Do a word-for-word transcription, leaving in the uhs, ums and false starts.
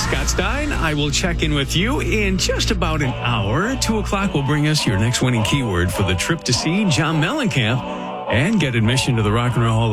Scott Stein. I will check in with you in just about an hour. Two o'clock will bring us your next winning keyword for the trip to see John Mellencamp and get admission to the Rock and Roll Hall of